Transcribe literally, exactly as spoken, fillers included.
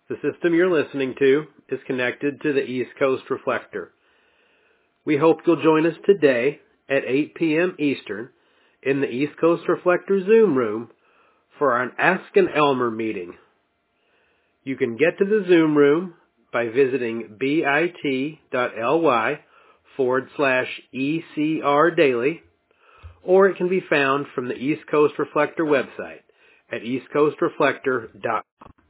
The system you're listening to is connected to the East Coast Reflector. We hope you'll join us today at eight p.m. Eastern in the East Coast Reflector Zoom room for an Ask an Elmer meeting. You can get to the Zoom room by visiting bit.ly forward slash ECR Daily, or it can be found from the East Coast Reflector website at east coast reflector dot com.